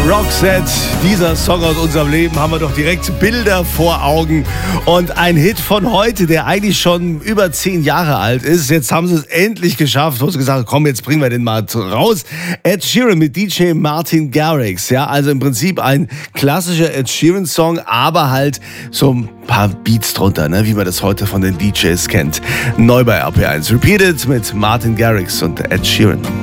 Roxette, dieser Song aus unserem Leben, haben wir doch direkt Bilder vor Augen. Und ein Hit von heute, der eigentlich schon über 10 Jahre alt ist. Jetzt haben sie es endlich geschafft. Du hast gesagt, komm, jetzt bringen wir den mal raus. Ed Sheeran mit DJ Martin Garrix. Ja, also im Prinzip ein klassischer Ed Sheeran-Song, aber halt so ein paar Beats drunter, ne, wie man das heute von den DJs kennt. Neu bei RP1. Repeated mit Martin Garrix und Ed Sheeran.